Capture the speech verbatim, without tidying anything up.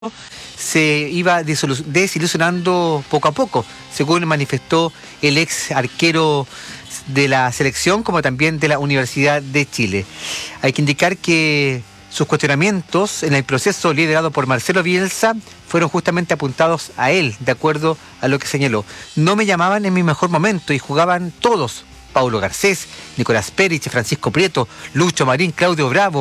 se iba desilusionando poco a poco, según manifestó el ex arquero de la selección como también de la Universidad de Chile. Hay que indicar que sus cuestionamientos en el proceso liderado por Marcelo Bielsa fueron justamente apuntados a él, de acuerdo a lo que señaló. No me llamaban en mi mejor momento y jugaban todos. Paulo Garcés, Nicolás Perich, Francisco Prieto, Lucho Marín, Claudio Bravo,